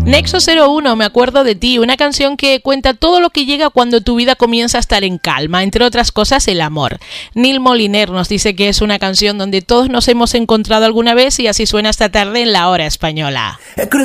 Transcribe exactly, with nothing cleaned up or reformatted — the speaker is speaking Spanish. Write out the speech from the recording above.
Nexo cero uno, Me acuerdo de ti, una canción que cuenta todo lo que llega cuando tu vida comienza a estar en calma, entre otras cosas el amor. Neil Moliner nos dice que es una canción donde todos nos hemos encontrado alguna vez y así suena esta tarde en La Hora Española.